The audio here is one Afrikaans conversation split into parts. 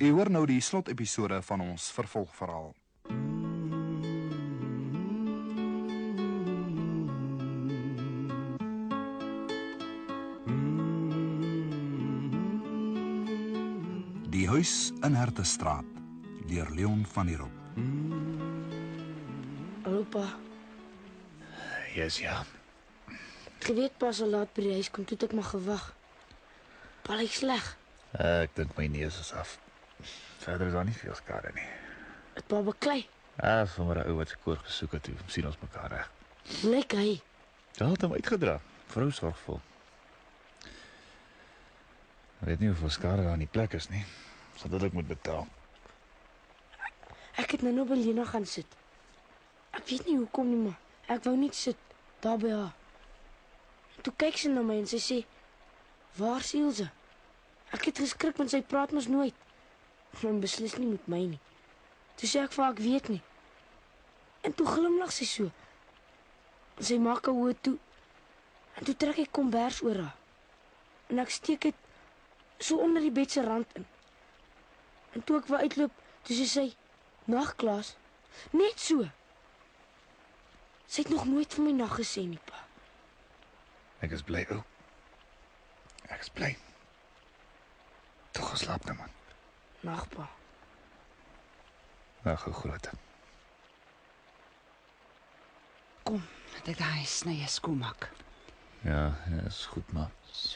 U hoor nou die slotepisode van ons vervolgverhaal. Die huis in Hertestraat, deur Leon van der Hoop. Hallo pa, Yes, ja. ek weet pas al laat by die huis kom, toe het ek maar gewag. Pa lyk sleg, Ek dink my neus is af. Verder is daar nie veel skade nie. het pa beklei. Sommer 'n ou wat se koor gesoek het, toe sien ons mekaar reg. Hoe lyk hy? Jy het hom uitgedra. Vrou sorgvol. Ek weet nie hoeveel skade daar in die plek is nie. Sodat ek moet betaal. Ek het nou by Lena gaan sit. Ek weet nie hoekom nie, maar ek wou niet sit, daar by haar. En toe kyk sy na my en sy sê, waar is Ilse? Ek het geskrik, want sy praat mos nooit. En beslis nie met my nie. Toe sê ek vir haar, ek weet nie. En toe glimlag sy so. En sy maak haar oë toe. En toe trek ek kombers oor haar. En ek steek het so onder die bed se rand in. En toe ek wou uitloop, toe sê sy, nag Klaas, net so. Sy het nog nooit vir my nag gesê nie, pa. Ek is bly, ou. Ek is bly. Toch geslaap nou, man. Nag, pa. Nou, gou groot. Kom, dat ek daai snye skoonmaak. Ja, is goed, maar. So.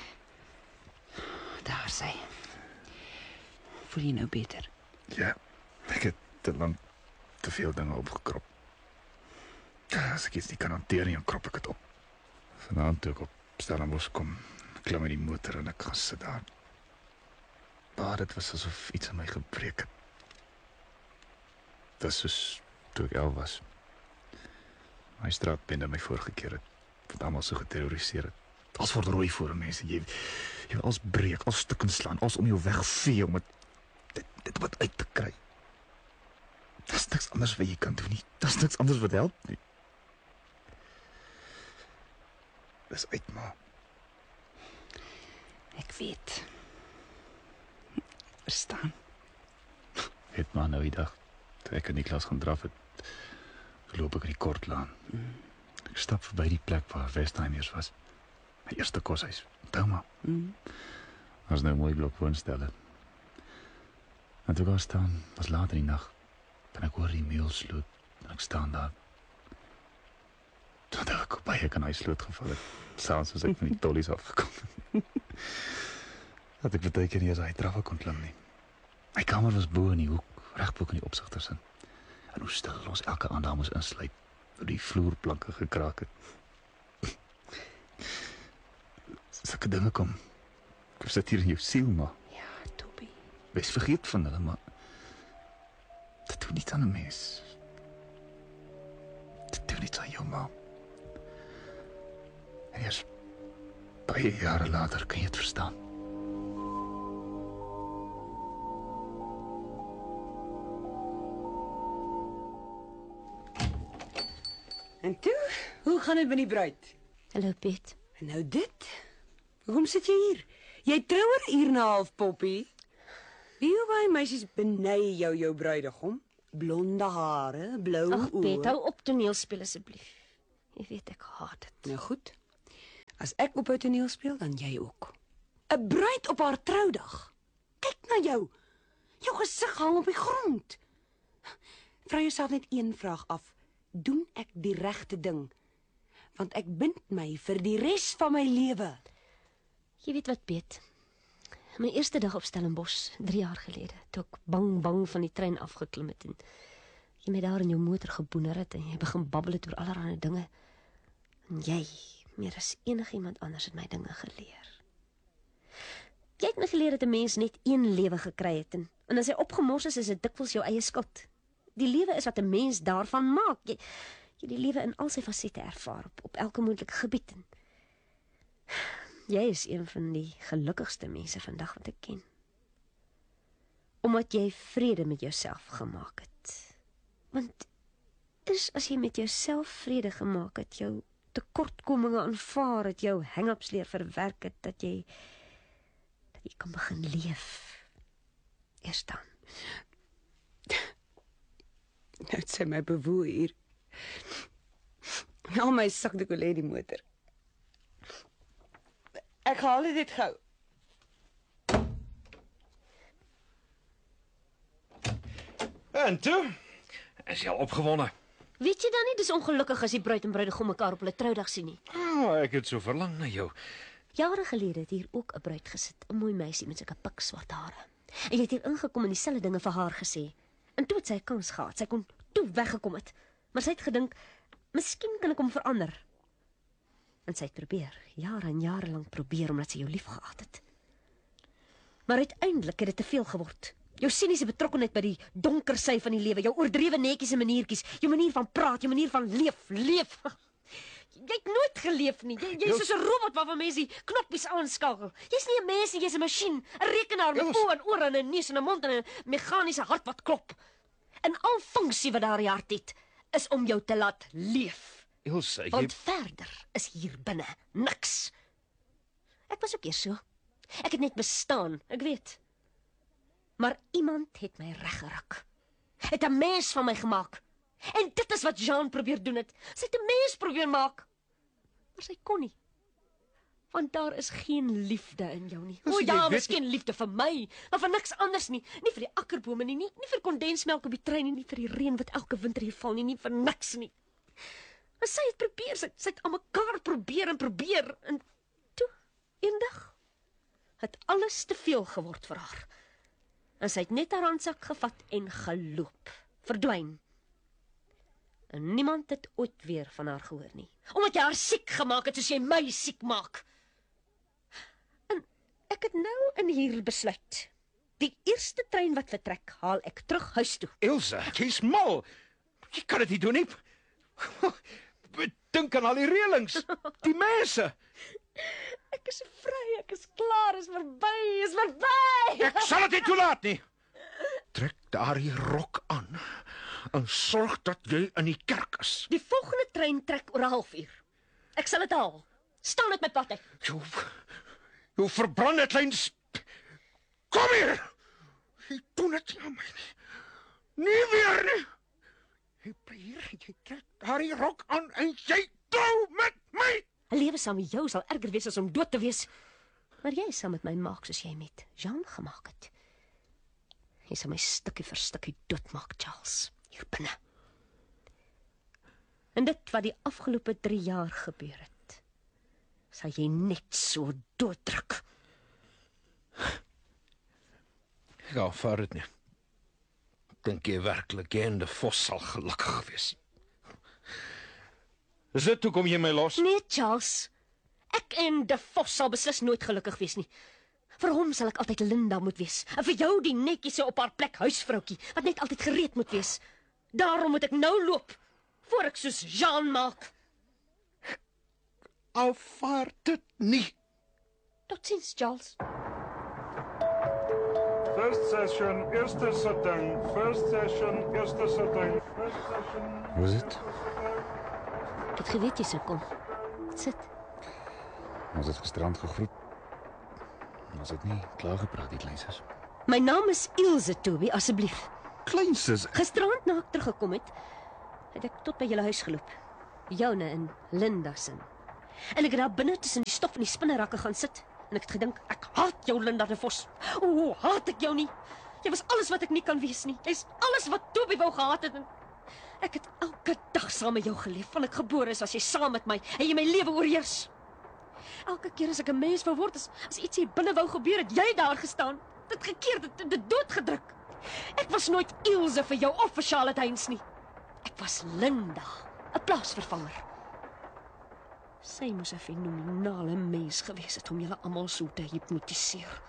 Daar sy. Voel jy nou beter? Ja, ek het te lang te veel dinge opgekrop. As ek iets nie kan hanteer nie, dan krop ek het op. Vanaand toe ek op Stellenbosch kom, klim in die motor en ek gaan sit daar. Maar dit was asof iets in my gebreek het. Dit is soos toe ek 11 was. My straatbende my vorige keer het, wat allemaal so geterroriseer het. Als word rooi voor mense, jy wil als breek, als stukken slaan, als om jou wegvee, om dit wat uit te kry. Dat is niks anders wat jy kan doen nie. Dat is niks anders wat help nie. Dis uit, ma. Ek weet. Verstaan. Het maar nou die dag, toe ek in die klas gaan draf het, loop ek in die Kortlaan. Ek stap verby die plek waar Westheimers was. My eerste koshuis. Onthou maar. Was nou 'n mooi blok woonstelle. En toe gaan staan, was laat in die nag, en ek hoor die meul sloot, en ek staan daar. Toe het ek baie kan hy sloot geval het, saans as ek van die tollies afgekom. Dat ek beteken nie as hy trappe kon klim nie. My kamer was bo in die hoek, recht bo in die opsigters in. En hoe stil ons elke aand daar moes insluip, hoe die vloerplanke gekraak het. Sulke dinge kom, ek sit hier in jou siel, maar Ja, Toby. wees vergeet van hulle, maar dit doen niet aan 'n mens. Dit doen niet aan jou, ma. En eers baie jare later kan jy het verstaan. En toe, hoe gaan dit met die bruid? Hallo, Piet. En nou dit? Hoekom sit jy hier? Jy trou oor 'n uur en 'n half, Poppy. Wie hoe baie meisies benei jou bruidegom? Blonde hare, blou Ag, oë. Piet, hou op toneel speel asseblief. Jy weet ek haat dit. Nou goed. As ek op 'n toneel speel, dan jy ook. 'n Bruid op haar troudag. Kyk na jou. Jou gesig hang op die grond. Vra jouself net een vraag af. Doen ek die regte ding? Want ek bind my vir die res van my lewe. Jy weet wat, Piet? My eerste dag op Stellenbosch, 3 jaar gelede, toe ek bang van die trein afgeklim het en jy my daar in jou motor geboener het en jy begin babbel het oor allerlei dinge. En jy, meer as enigiemand anders, het my dinge geleer. Jy het my geleer dat 'n mens net een lewe gekry het en as hy opgemors is dit dikwels jou eie skuld. Die lewe is wat 'n mens daarvan maak. Jy die lewe in al sy fasette ervaar op elke moontlike gebied. En jy is een van die gelukkigste mense vandag wat ek ken. Omdat jy vrede met jouself gemaak het. Want as jy met jouself vrede gemaak het, jou tekortkominge aanvaar het, jou hang-ups leer verwerk het, dat jy kan begin leef. eers staan. Nou het sy my bewoel hier. Al my sakdoek lê die motor. Ek haal dit gou. En toe? Is jy al opgewonde? Weet jy dan nie, dis ongelukkig as die bruid en bruidegom mekaar op hulle troudag sien nie. Ek het so verlang na jou. Jare gelede het hier ook 'n bruid gesit, 'n mooi meisie met sulke pikswart hare. En jy het hier ingekom en dieselfde dinge vir haar gesê. En toe het sy 'n kans gehad. Sy kon toe weggekom het. Maar sy het gedink, miskien kan ek hom verander. En sy het probeer, jare en jare lank probeer omdat sy jou liefgehad het. Maar uiteindelik het dit te veel geword. Jou siniese betrokkenheid by die donker sy van die lewe, jou oordrewe netjies en maniertjies, jou manier van praat, jou manier van leef. Jy het nooit geleef nie. Jy's soos 'n robot waarvan mense die knoppies aanskakel. Jy's nie 'n mens nie, jy's 'n masjien, 'n rekenaar met oë en ore en 'n neus en 'n mond en 'n meganiese hart wat klop. En al funksie wat daar in die hart het, is om jou te laat leef. Ilse, jy... Want verder is hier binne niks. Ek was ook eers so. Ek het net bestaan, ek weet. Maar iemand het my reggeruk. Het 'n mens van my gemaak. En dit is wat Jean probeer doen het. Sy het 'n mens probeer maak. Maar sy kon nie. Want daar is geen liefde in jou nie. O ja, miskien liefde vir my, maar vir niks anders nie. Nie vir die akkerbome nie vir kondensmelk op die trein nie vir die reën wat elke winter hier val nie vir niks nie. Maar sy het probeer, sy het aan mekaar probeer en toe, eendag, het alles te veel geword vir haar. En sy het net haar handsak gevat en geloop, verdwyn. En niemand het ooit weer van haar gehoor nie. Omdat jy haar siek gemaak het, soos jy my siek maak. En ek het nou in hier besluit. Die eerste trein wat vertrek, haal ek terug huis toe. Ilse, jy's mal. Jy kan dit nie doen nie. Dink aan al die reëlings, die mense. Ek is vry, ek is klaar, is verby. Ek sal dit nie toelaat nie. Trek daardie rok aan en sorg dat jy in die kerk is. Die volgende trein trek oor 'n halfuur. Ek sal dit haal. Staan met my pad uit. Jou verbrande klein... Kom hier! Jy doen dit nie aan my nie. Nie weer nie. Jy bly hier, jy trek daardie rok aan en jy trou met my. 'n Lewe saam met jou sal erger wees as om dood te wees. Maar jy sal met my maak soos jy met Jean gemaak het. Jy sal my stukkie vir stukkie doodmaak, Charles, hier binne. En dit wat die afgelope 3 jaar gebeur het, sal jy net so dooddruk. Ek aanvaar dit nie. Dink jy werklik jy en de Vos sal gelukkig wees? Is dit hoekom jy my los? Nee, Charles. Ek en de Vos sal beslis nooit gelukkig wees nie. Vir hom sal ek altyd Linda moet wees. En vir jou die netjiese op haar plek huisvroukie, wat net altyd gereed moet wees. Daarom moet ek nou loop, voor ek soos Jean maak. Aanvaar dit nie. Totsiens, Charles. First session, eerste sitting. First session, eerste sitting. First session. Hoe is dit? Ek het geweet jy sou kom. Sit. Ons het gisterand gegroet. Ons het nie klaar gepraat, die kleinsus. My naam is Ilse, Toby, asseblief. Kleinsus? Gisterand na ek teruggekom het ek tot by julle huis geloop. Joune en Linda se. En ek het daar binne tussen die stof en die spinnerakke gaan sit. En ek het gedink, ek haat jou, Linda de Vos. O, haat ek jou nie. Jy was alles wat ek nie kan wees nie. Jy's alles wat Toby wou gehad het. En ek het elke dag saam met jou geleef. Van ek gebore is, was jy saam met my. En jy my lewe oorheers. Elke keer as ek 'n mens wou word, as iets hier binne wou gebeur, het jy daar gestaan. Dit gekeer, dit doodgedruk. Ek was nooit Ilse vir jou of vir Charlotte Heinz nie. Ek was Linda, 'n plaasvervanger. Sy moes 'n fenominale mens gewees het om julle almal so te hipnotiseer.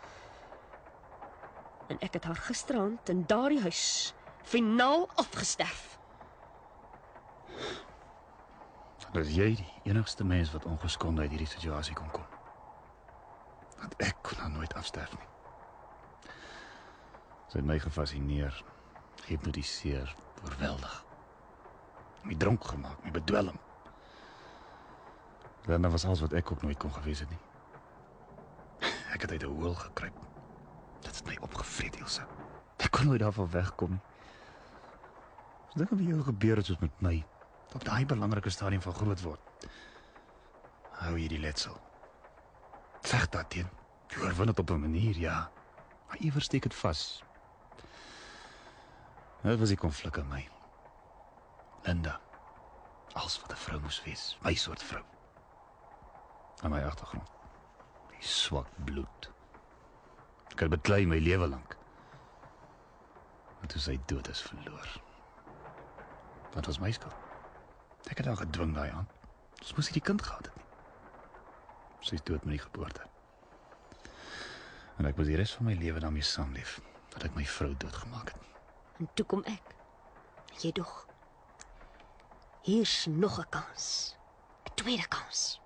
En ek het haar gisterand in daardie huis finaal afgesterf. Dat jy die enigste mens wat ongeskonde uit hierdie situasie kon kom. Want ek kon haar nooit afsterf nie. Sy het my gefascineer, gehypnotiseer, oorweldig. My dronk gemaak, my bedwelm. Dan was alles wat ek ook nooit kon gewees het nie. Ek het uit 'n hoel gekruip. Dit het my opgevreet, Ilse. gaan nooit daarvan wegkom nie. As dinge met jou gebeur het soos met my, op daai belangrike stadium van groot word, hou jy die letsel. Veg daarteen. Jy oorwin dit op 'n manier, ja. Maar iewers steek dit vas. Dit was die konflik in my. Linda. Als wat 'n vrou moes wees. My soort vrou. Aan my agtergrond. Die swak bloed. Ek het beklei my lewe lank. En toe sy dood is verloor. Wat was my skuld? Ek het haar gedwing daai aan. Dus moes ek die kind gehad het nie. Sy is dood met die geboorte. En ek moes die res van my lewe daarmee saamleef, dat ek my vrou doodgemaak het. En toe kom ek. Jy dog. Hier's nog 'n kans. 'n Tweede kans.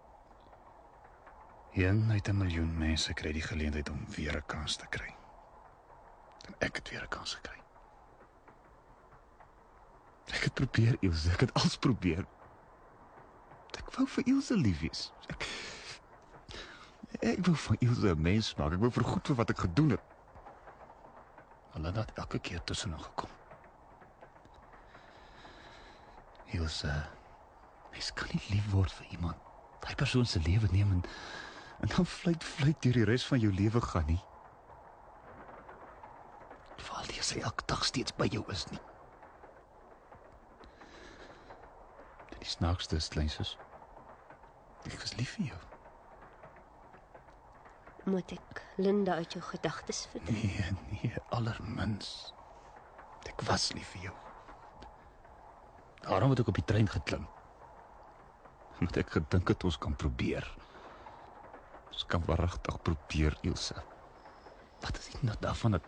1 uit 'n miljoen mense kry die geleentheid om weer 'n kans te kry. En ek het weer 'n kans gekry. Ek het probeer, Ilse, ek het alles probeer. Ek wou vir Ilse lief wees. Ek wou van Ilse 'n mens maak. Ek wou vergoed vir wat ek gedoen het. Hulle het elke keer tussenin gekom. Ilse, mens kan nie lief word vir iemand. Daai persoon se lewe neem en dan vluit deur die res van jou lewe gaan nie. Veral as hy elke dag steeds by jou is nie. Die snaakste is, kleinsus, ek was lief vir jou. Moet ek Linda uit jou gedagtes verdryf? Nee, allermins. Ek was lief vir jou. Daarom het ek op die trein geklim. Omdat ek gedink het ons kan probeer. Ons kan waaragtig probeer, Ilse. Wat is die nut daarvan dat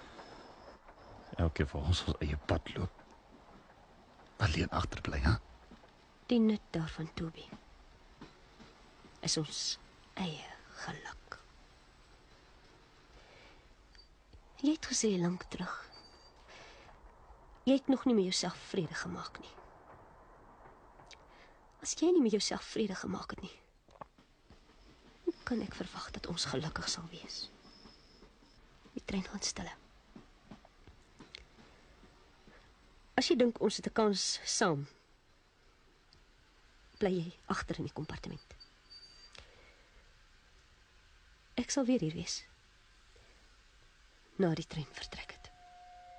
elke van ons eie pad loop? Alleen agterbly, hè? Die nut daarvan, Toby, is ons eie geluk. Jy het gesê lank terug, jy het nog nie met jouself vrede gemaak nie. As jy nie met jouself vrede gemaak het nie, hoe kan ek verwag dat ons gelukkig sal wees? Die trein gaan stille. As jy dink ons het 'n kans saam, bly jy agter in die kompartement. Ek sal weer hier wees, na die trein vertrek het.